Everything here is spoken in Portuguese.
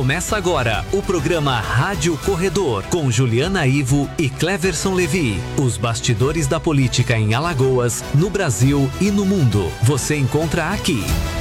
Começa agora o programa Rádio Corredor, com Juliana Ivo e Cleverson Levi. Os bastidores da política em Alagoas, no Brasil e no mundo. Você encontra aqui.